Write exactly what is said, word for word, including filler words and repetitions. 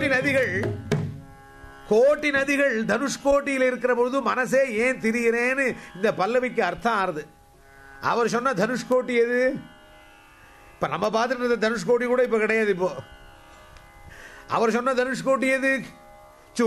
கோட்டி நதிகள் கோட்டி நதிகள் தனுஷ்கோட்டியில் இருக்கிற பொழுது மனசே ஏன் திரிகிறேன்னு இந்த பல்லவிக்கு அர்த்தம் ஆறுது. அவர் சொன்ன தனுஷ்கோட்டி எது? இப்ப நம்ம பார்த்துட்டு தனுஷ்கோட்டி கூட இப்ப கிடையாது. இப்போ அவர் சொன்ன தனுஷ்கோட்டி எது?